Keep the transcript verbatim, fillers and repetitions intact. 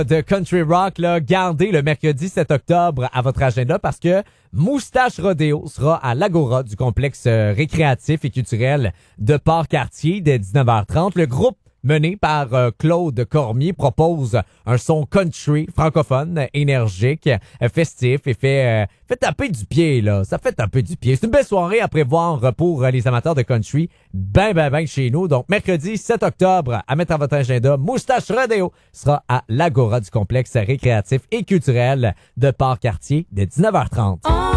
de country rock, là, gardez le mercredi sept octobre à votre agenda parce que Moustache Rodéo sera à l'Agora du complexe euh, récréatif et culturel de Port-Cartier dès dix-neuf heures trente. Le groupe mené par euh, Claude Cormier propose un son country francophone, énergique, euh, festif et fait, euh, fait taper du pied, là. Ça fait taper du pied. C'est une belle soirée à prévoir euh, pour euh, les amateurs de country. Ben, ben, ben chez nous. Donc, mercredi sept octobre, à mettre à votre agenda, Moustache Rodéo sera à l'Agora du complexe récréatif et culturel de Port-Cartier dès dix-neuf heures trente. Oh!